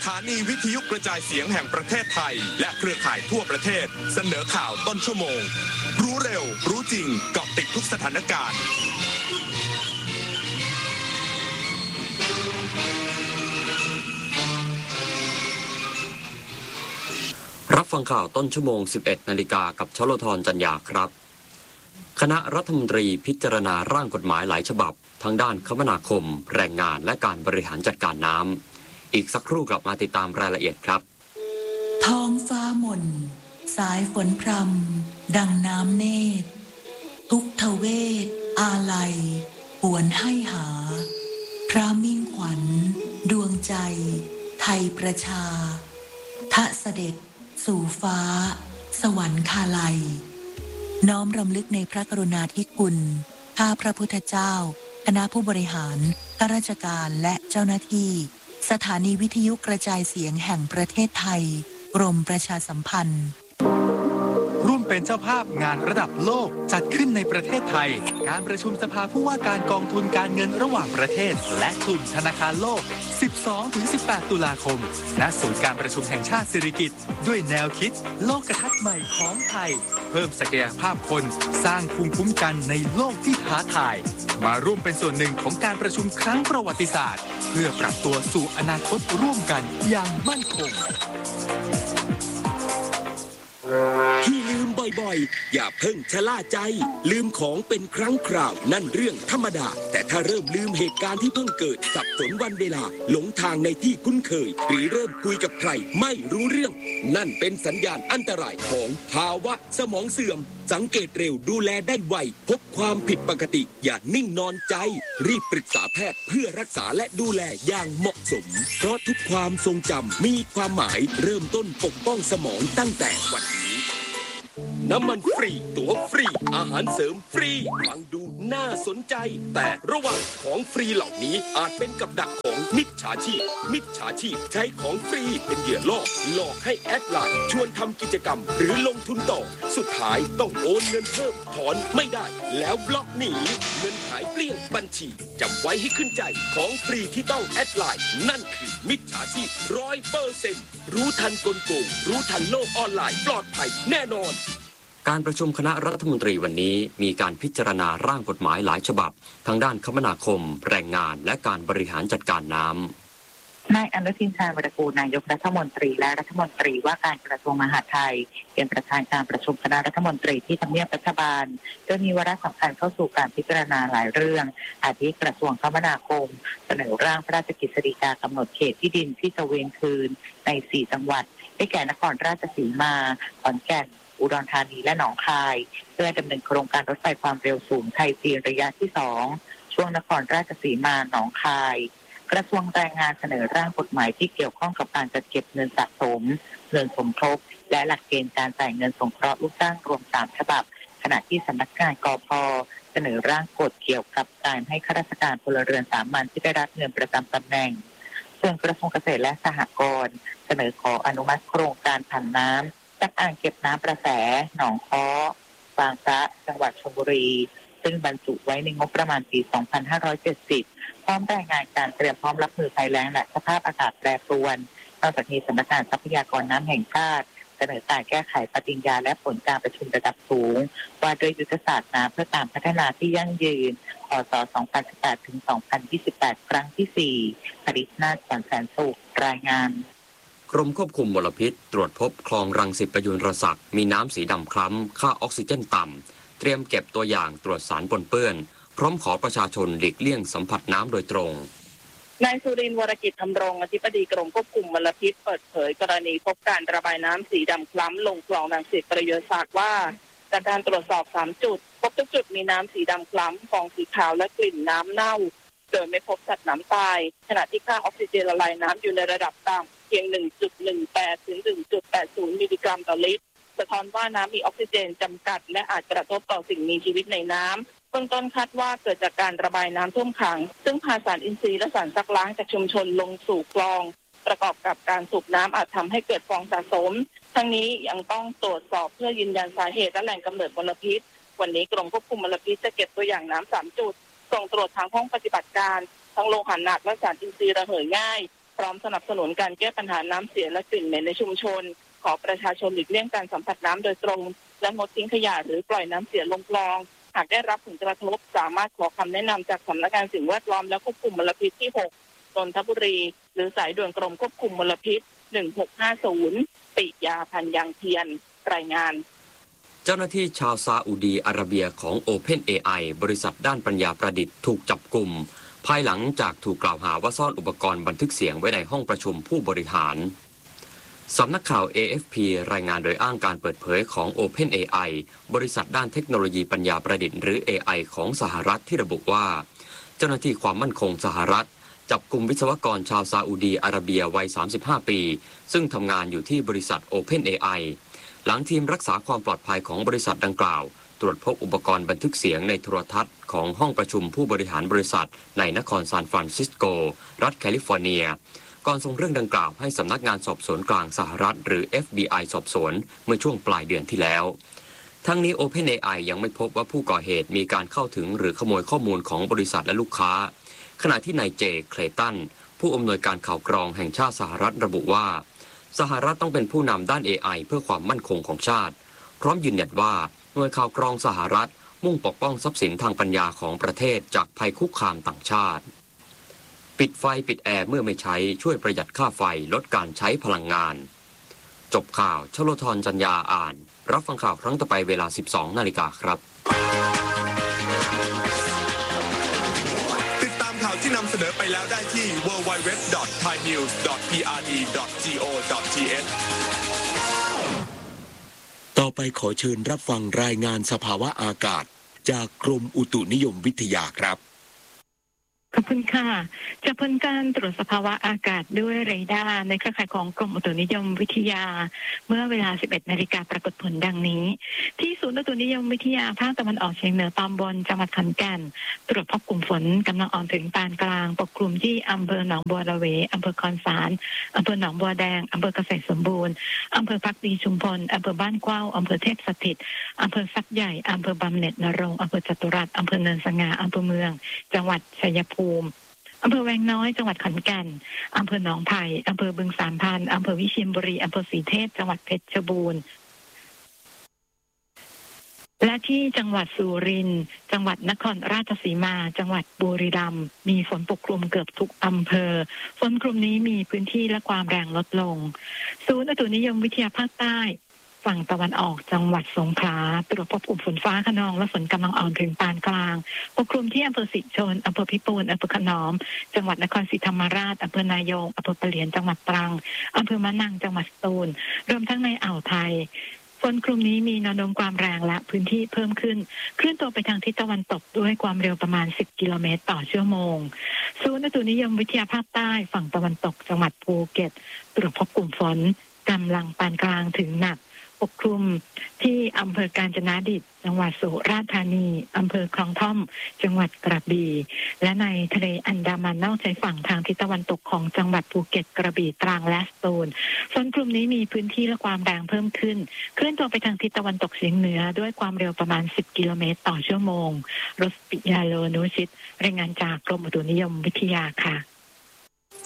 ถานีวิทยุกระจายเสียงแห่งประเทศไทยและเครือข่ายทั่วประเทศเสนอข่าวต้นชั่วโมงรู้เร็วรู้จริงเกาะติดทุกสถานการณ์รับฟังข่าวต้นชั่วโมง 11 นาฬิกากับชลธรจันยาครับคณะรัฐมนตรีพิจารณาร่างกฎหมายหลายฉบับทั้งด้านคมนาคมแรงงานและการบริหารจัดการน้ำอีกสักครู่กลับมาติดตามรายละเอียดครับท้องฟ้าหม่นสายฝนพรำดังน้ำเนตรทุกทเวศอาลัยปวนให้หาพระมิ่งขวัญดวงใจไทยประชาทะเสด็จสู่ฟ้าสวรรคาลัยน้อมรำลึกในพระกรุณาธิคุณข้าพระพุทธเจ้าคณะผู้บริหารข้าราชการและเจ้าหน้าที่สถานีวิทยุกระจายเสียงแห่งประเทศไทยกรมประชาสัมพันธ์ร่วมเป็นเจ้าภาพงานระดับโลกจัดขึ้นในประเทศไทยการประชุมสภาผู้ว่าการกองทุนการเงินระหว่างประเทศและกลุ่มธนาคารโลก 12-18 ตุลาคมณศูนย์การประชุมแห่งชาติสิริกิติ์ด้วยแนวคิดโลกทัศน์ใหม่ของไทยเพิ่มศักยภาพคนสร้างภูมิคุ้มกันในโลกที่ท้าทายมาร่วมเป็นส่วนหนึ่งของการประชุมครั้งประวัติศาสตร์เพื่อปรับตัวสู่อนาคตร่วมกันอย่างมั่นคงที่ลืมบ่อยๆอย่าเพิ่งชะล่าใจลืมของเป็นครั้งคราวนั่นเรื่องธรรมดาแต่ถ้าเริ่มลืมเหตุการณ์ที่เพิ่งเกิดสับสนวันเวลาหลงทางในที่คุ้นเคยหรือเริ่มคุยกับใครไม่รู้เรื่องนั่นเป็นสัญญาณอันตรายของภาวะสมองเสื่อมสังเกตเร็วดูแลได้ไวพบความผิดปกติอย่านิ่งนอนใจรีบปรึกษาแพทย์เพื่อรักษาและดูแลอย่างเหมาะสมเพราะทุกความทรงจำมีความหมายเริ่มต้นปกป้องสมองตั้งแต่วันนี้น้ำมันฟรีตั๋วฟรีอาหารเสริมฟรีฟังดูน่าสนใจแต่ระหว่างของฟรีเหล่านี้อาจเป็นกับดักของมิจฉาชีพใช้ของฟรีเป็นเหยื่อล่อหลอกให้แอดไลน์ชวนทำกิจกรรมหรือลงทุนต่อสุดท้ายต้องโอนเงินเพิ่มถอนไม่ได้แล้วบล็อกหนีเงินหายเกลี้ยงบัญชีจำไว้ให้ขึ้นใจของฟรีที่ต้องแอดไลน์นั่นคือมิจฉาชีพ 100% รู้ทันกลโกงรู้ทันโลกออนไลน์ปลอดภัยแน่นอนการประชุมคณะรัฐมนตรีวันนี้มีการพิจารณาร่างกฎหมายหลายฉบับทั้งด้านคมนาคมแรงงานและการบริหารจัดการน้ำนายอนุทินชาญวิรากูลนายกรัฐมนตรีและรัฐมนตรีว่าการกระทรวงมหาดไทยเป็นประธานการประชุมคณะรัฐมนตรีที่ทำเนียบรัฐบาลโดยมีวาระสำคัญเข้าสู่การพิจารณาหลายเรื่องอาทิกระทรวงคมนาคมเสนอร่างพระราชกฤษฎีกากำหนดเขตที่ดินที่จะเวนคืนใน4จังหวัดได้แก่นครราชสีมาขอนแก่นอุดรธานีและหนองคายเพื่อดำเนินโครงการรถไฟความเร็วสูงไทยจีนระยะที่2ช่วงนครราชสีมาหนองคายกระทรวงแรงงานเสนอร่างกฎหมายที่เกี่ยวข้องกับการจัดเก็บเงินสะสมเงินสมทบและหลักเกณฑ์การจ่ายเงินสงเคราะห์ลูกจ้างรวม3ฉบับขณะที่สำนักงานกพ.เสนอร่างกฎเกี่ยวกับการให้ข้าราชการพลเรือนสามัญที่ได้รับเงินประจำตำแหน่งส่วนกระทรวงเกษตรและสหกรณ์เสนอขออนุมัติโครงการผันน้ำจากอ่างเก็บน้ำประแสหนองค้อบางพระจังหวัดชลบุรีซึ่งบรรจุไว้ในงบประมาณปี 2570 พร้อมรายงานการเตรียมพร้อมรับมือภัยแล้งและสภาพอากาศแปรปรวนนอกจากนี้สำนักงานทรัพยากรน้ำแห่งชาติเสนอการแก้ไขปฏิญญาและผลการประชุมระดับสูงว่าด้วยยุทธศาสตร์น้ำเพื่อการพัฒนาที่ยั่งยืนพ.ศ. 2018-2028 ครั้งที่ 4 ผลิตนาถ ขวัญแสนสุขรายงานกรมควบคุมมลพิษตรวจพบคลองรังสิตประยุรศักดิ์มีน้ำสีดำคล้ำค่าออกซิเจนต่ำเตรียมเก็บตัวอย่างตรวจสารปนเปื้อนพร้อมขอประชาชนหลีกเลี่ยงสัมผัสน้ำโดยตรงนายสุรินทร์วรกิจธำรงอธิบดีกรมควบคุมมลพิษเปิดเผยกรณีพบการระบายน้ำสีดำคล้ำลงคลองรังสิตประยุรศักดิ์ว่าจากการตรวจสอบ3จุดพบทุกจุดมีน้ำสีดำคล้ำฟองสีขาวและกลิ่นน้ำเน่าโดยไม่พบสัตว์น้ำตายขณะที่ค่าออกซิเจนละลายน้ำอยู่ในระดับต่ำเพียง 1.18 ถึง 1.80 มิลลิกรัมต่อลิตรสะท้อนว่าน้ำมีออกซิเจนจำกัดและอาจกระทบต่อสิ่งมีชีวิตในน้ำเบื้องต้นคาดว่าเกิดจากการระบายน้ำท่วมขังซึ่งพาสารอินทรีย์และสารซักล้างจากชุมชนลงสู่คลองประกอบกับการสูบน้ำอาจทำให้เกิดฟองสะสมทั้งนี้ยังต้องตรวจสอบเพื่อยืนยันสาเหตุและแหล่งกำเนิดมลพิษวันนี้กรมควบคุมมลพิษจะเก็บตัวอย่างน้ำ3จุดส่งตรวจทางห้องปฏิบัติการทั้งโลหะหนักและสารอินทรีย์ระเหยง่ายพร้อมสนับสนุนการแก้ปัญหาน้ำเสียและกลิ่นเหม็นในชุมชนขอประชาชนหลีกเลี่ยงการสัมผัสน้ำโดยตรงและงดทิ้งขยะหรือปล่อยน้ำเสียลงคลองหากได้รับผลกระทบสามารถขอคำแนะนำจากสำนักงานสิ่งแวดล้อมและควบคุมมลพิษที่ 6 นนทบุรีหรือสายด่วนกรมควบคุมมลพิษ 1650 ปิยาพันธ์ยังเทียนรายงานเจ้าหน้าที่ชาวซาอุดีอาระเบียของ OpenAI บริษัทด้านปัญญาประดิษฐ์ถูกจับกุมภายหลังจากถูกกล่าวหาว่าซ่อนอุปกรณ์บันทึกเสียงไว้ในห้องประชุมผู้บริหารสำนักข่าว AFP รายงานโดยอ้างการเปิดเผยของ OpenAI บริษัทด้านเทคโนโลยีปัญญาประดิษฐ์หรือ AI ของสหรัฐที่ระบุว่าเจ้าหน้าที่ความมั่นคงสหรัฐจับกุมวิศวกรชาวซาอุดีอาระเบียวัย 35 ปีซึ่งทำงานอยู่ที่บริษัท OpenAI หลังทีมรักษาความปลอดภัยของบริษัทดังกล่าวตรวจพบอุปกรณ์บันทึกเสียงในโทรทัศน์ของห้องประชุมผู้บริหารบริษัทในนครซานฟรานซิสโกรัฐแคลิฟอร์เนียก่อนส่งเรื่องดังกล่าวให้สำนักงานสอบสวนกลางสหรัฐหรือ FBI สอบสวนเมื่อช่วงปลายเดือนที่แล้วทั้งนี้ OpenAI ยังไม่พบว่าผู้ก่อเหตุมีการเข้าถึงหรือขโมยข้อมูลของบริษัทและลูกค้าขณะที่นายเจเคลตันผู้อำนวยการข่าวกรองแห่งชาติสหรัฐระบุว่าสหรัฐต้องเป็นผู้นำด้าน AI เพื่อความมั่นคงของชาติพร้อมยืนยันว่าหน่วยข่าวกรองสหรัฐมุ่งปกป้องทรัพย์สินทางปัญญาของประเทศจากภัยคุกคามต่างชาติปิดไฟปิดแอร์เมื่อไม่ใช้ช่วยประหยัดค่าไฟลดการใช้พลังงานจบข่าวชโลธรจัญญาอ่านรับฟังข่าวครั้งต่อไปเวลา 12:00 น.ครับติดตามข่าวที่นำเสนอไปแล้วได้ที่ www.thainews.pre.go.th ต่อไปขอเชิญรับฟังรายงานสภาวะอากาศจากกรมอุตุนิยมวิทยาครับขอบคุณค่ะจากผลการตรวจสภาวะอากาศด้วยเรดาร์ในเครือข่ายของกรมอุตุนิยมวิทยาเมื่อเวลา 11 นาฬิกาปรากฏผลดังนี้ที่ศูนย์อุตุนิยมวิทยาภาคตะวันออกเฉียงเหนือตอนบนจังหวัดขอนแก่นตรวจพบกลุ่มฝนกำลังอ่อนถึงปานกลางปกคลุมที่อำเภอหนองบัวระเวอำเภอคอนสารอำเภอหนองบัวแดงอำเภอเกษตรสมบูรณ์อำเภอพักดีชุมพลอำเภอบ้านกว้าวอำเภอเทพสถิตอำเภอสักใหญ่อำเภอบำเหน็จนรงค์อำเภอจตุรัสอำเภอเนินสง่าอำเภอเมืองจังหวัดชัยภูมิอำเภอแวงน้อยจังหวัดขอนแก่นอำเภอหนองไผ่อำเภอบึงสามพันธ์อำเภอวิเชียรบุรีอำเภอศรีเทพจังหวัดเพชรบูรณ์และที่จังหวัดสุรินทร์จังหวัดนครราชสีมาจังหวัดบุรีรัมย์มีฝนปกคลุมเกือบทุกอำเภอฝนกลุ่มนี้มีพื้นที่และความแรงลดลงศูนย์อุตุนิยมวิทยาภาคใต้ฝั่งตะวันออกจังหวัดสงขลาตรวจพบกลุ่มฝนฟ้าคะนองและฝนกำลังอ่อนถึงปานกลางปกคลุมที่อำเภอสิชนอำเภอพิปูนอำเภอขนอมจังหวัดนครศรีธรรมราชอำเภอนายงอำเภอปะเหลียนจังหวัดตรังอำเภอมะนังจังหวัดสตูลรวมทั้งในอ่าวไทยฝนกลุ่มนี้มีแนวโน้มความแรงและพื้นที่เพิ่มขึ้นเคลื่อนตัวไปทางทิศตะวันตกด้วยความเร็วประมาณ10 กิโลเมตรต่อชั่วโมงศูนย์อุตุนิยมวิทยาภาคใต้ฝั่งตะวันตกจังหวัดภูเก็ตตรวจพบกลุ่มฝนกำลังปานกลางถึงหนักปกคลุมที่อำเภอกาญจนดิตจังหวัดสุราษฎร์ธานีอำเภอคลองท่อมจังหวัดกระบี่และในทะเลอันดามันนอกชายฝั่งทางทิศตะวันตกของจังหวัดภูเก็ตกระบี่ตรังและสตูลฝนกลุ่มนี้มีพื้นที่และความแรงเพิ่มขึ้นเคลื่อนตัวไปทางทิศตะวันตกเฉียงเหนือด้วยความเร็วประมาณ10 กิโลเมตรต่อชั่วโมงรสปิยาโลนุชิตรายงานจากกรมอุตุนิยมวิทยาค่ะ